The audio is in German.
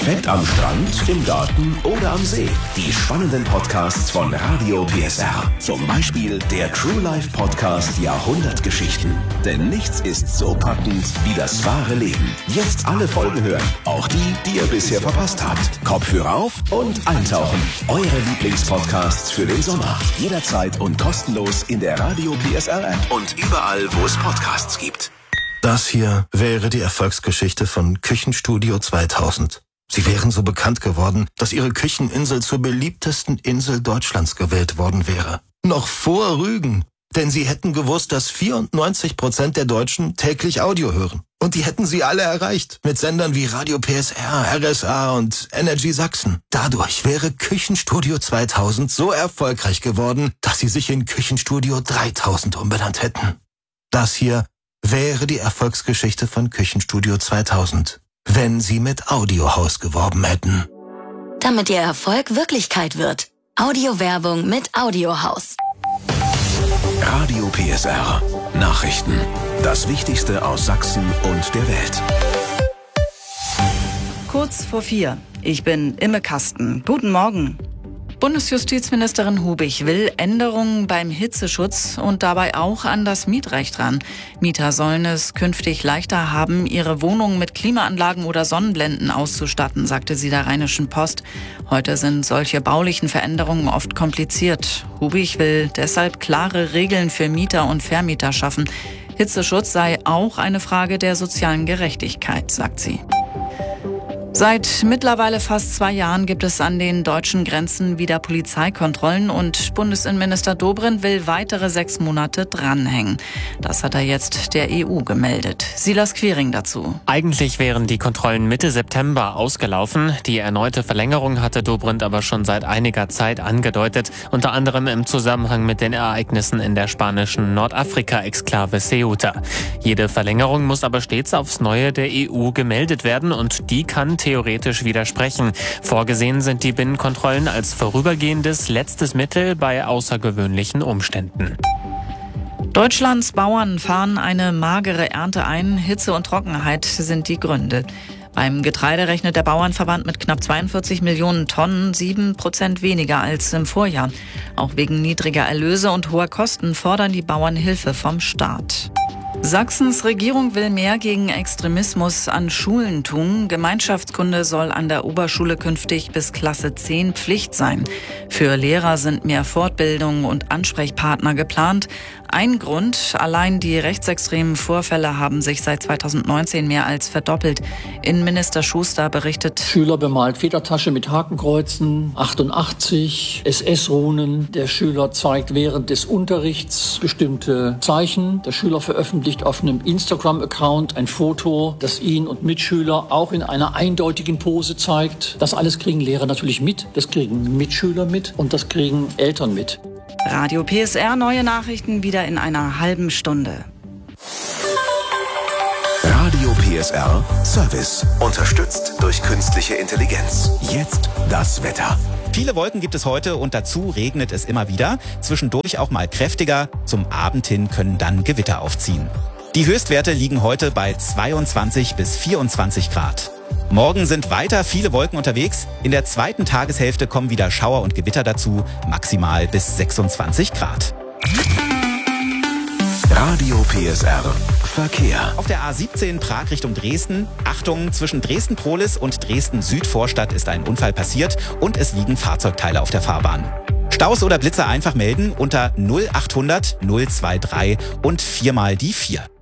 Perfekt am Strand, im Garten oder am See. Die spannenden Podcasts von Radio PSR. Zum Beispiel der True Life Podcast Jahrhundertgeschichten. Denn nichts ist so packend wie das wahre Leben. Jetzt alle Folgen hören. Auch die, die ihr bisher verpasst habt. Kopfhörer auf und eintauchen. Eure Lieblingspodcasts für den Sommer. Jederzeit und kostenlos in der Radio PSR App und überall, wo es Podcasts gibt. Das hier wäre die Erfolgsgeschichte von Küchenstudio 2000. Sie wären so bekannt geworden, dass ihre Kücheninsel zur beliebtesten Insel Deutschlands gewählt worden wäre. Noch vor Rügen. Denn sie hätten gewusst, dass 94% der Deutschen täglich Audio hören. Und die hätten sie alle erreicht. Mit Sendern wie Radio PSR, RSA und Energy Sachsen. Dadurch wäre Küchenstudio 2000 so erfolgreich geworden, dass sie sich in Küchenstudio 3000 umbenannt hätten. Das hier wäre die Erfolgsgeschichte von Küchenstudio 2000. Wenn sie mit Audiohaus geworben hätten. Damit ihr Erfolg Wirklichkeit wird. Audiowerbung mit Audiohaus. Radio PSR. Nachrichten. Das Wichtigste aus Sachsen und der Welt. Kurz vor 4. Ich bin Imme Kasten. Guten Morgen. Bundesjustizministerin Hubig will Änderungen beim Hitzeschutz und dabei auch an das Mietrecht ran. Mieter sollen es künftig leichter haben, ihre Wohnungen mit Klimaanlagen oder Sonnenblenden auszustatten, sagte sie der Rheinischen Post. Heute sind solche baulichen Veränderungen oft kompliziert. Hubig will deshalb klare Regeln für Mieter und Vermieter schaffen. Hitzeschutz sei auch eine Frage der sozialen Gerechtigkeit, sagt sie. Seit mittlerweile fast 2 Jahren gibt es an den deutschen Grenzen wieder Polizeikontrollen und Bundesinnenminister Dobrindt will weitere 6 Monate dranhängen. Das hat er jetzt der EU gemeldet. Silas Quiring dazu. Eigentlich wären die Kontrollen Mitte September ausgelaufen. Die erneute Verlängerung hatte Dobrindt aber schon seit einiger Zeit angedeutet, unter anderem im Zusammenhang mit den Ereignissen in der spanischen Nordafrika-Exklave Ceuta. Jede Verlängerung muss aber stets aufs Neue der EU gemeldet werden und die kann theoretisch widersprechen. Vorgesehen sind die Binnenkontrollen als vorübergehendes letztes Mittel bei außergewöhnlichen Umständen. Deutschlands Bauern fahren eine magere Ernte ein. Hitze und Trockenheit sind die Gründe. Beim Getreide rechnet der Bauernverband mit knapp 42 Millionen Tonnen, 7% weniger als im Vorjahr. Auch wegen niedriger Erlöse und hoher Kosten fordern die Bauern Hilfe vom Staat. Sachsens Regierung will mehr gegen Extremismus an Schulen tun. Gemeinschaftskunde soll an der Oberschule künftig bis Klasse 10 Pflicht sein. Für Lehrer sind mehr Fortbildungen und Ansprechpartner geplant. Ein Grund, allein die rechtsextremen Vorfälle haben sich seit 2019 mehr als verdoppelt. Innenminister Schuster berichtet: Schüler bemalt Federtasche mit Hakenkreuzen, 88, SS-Runen. Der Schüler zeigt während des Unterrichts bestimmte Zeichen. Der Schüler veröffentlicht auf einem Instagram-Account ein Foto, das ihn und Mitschüler auch in einer eindeutigen Pose zeigt. Das alles kriegen Lehrer natürlich mit, das kriegen Mitschüler mit und das kriegen Eltern mit. Radio PSR, neue Nachrichten wieder in einer halben Stunde. Radio PSR Service. Unterstützt durch künstliche Intelligenz. Jetzt das Wetter. Viele Wolken gibt es heute und dazu regnet es immer wieder. Zwischendurch auch mal kräftiger. Zum Abend hin können dann Gewitter aufziehen. Die Höchstwerte liegen heute bei 22 bis 24 Grad. Morgen sind weiter viele Wolken unterwegs. In der zweiten Tageshälfte kommen wieder Schauer und Gewitter dazu, maximal bis 26 Grad. Radio PSR Verkehr. Auf der A17 Prag Richtung Dresden. Achtung, zwischen Dresden-Prolis und Dresden-Südvorstadt ist ein Unfall passiert und es liegen Fahrzeugteile auf der Fahrbahn. Staus oder Blitzer einfach melden unter 0800 023 und 4 mal die 4.